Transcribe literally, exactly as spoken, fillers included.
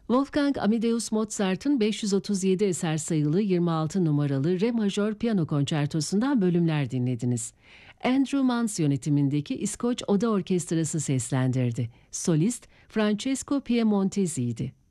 Wolfgang Amadeus Mozart'ın beş yüz otuz yedi eser sayılı yirmi altı numaralı Re majör piyano konçertosundan bölümler dinlediniz. Andrew Manns yönetimindeki İskoç Oda Orkestrası seslendirdi. Solist Francesco Piemontesi'ydi.